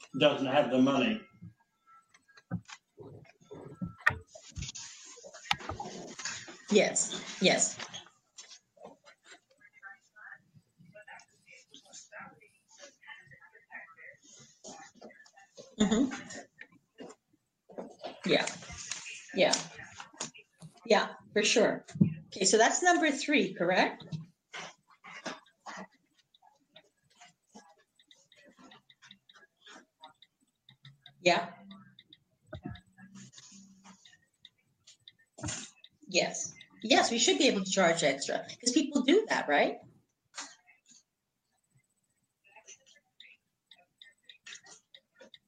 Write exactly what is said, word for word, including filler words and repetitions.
doesn't have the money. Yes, yes. Mm-hmm. Yeah, yeah, yeah, for sure. Okay, so that's number three, correct? Yeah. Yes. Yes, we should be able to charge extra because people do that, right?